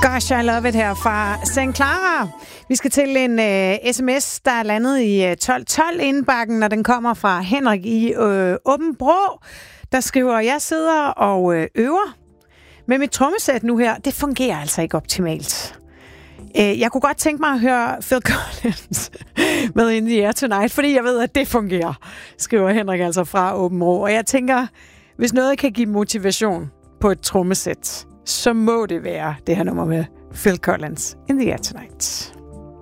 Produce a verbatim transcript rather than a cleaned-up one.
Gosh, I love it her fra Sankt Clara. Vi skal til en uh, sms, der er landet i uh, tolv tolv indbakken, når den kommer fra Henrik i uh, Åbenbrå. Der skriver, jeg sidder og uh, øver med mit trommesæt nu her. Det fungerer altså ikke optimalt. Uh, jeg kunne godt tænke mig at høre Phil Collins med In the Air Tonight, fordi jeg ved, at det fungerer, skriver Henrik altså fra Åbenbrå. Og jeg tænker, hvis noget kan give motivation på et trommesæt, så må det være det her nummer med Phil Collins, In the Air Tonight.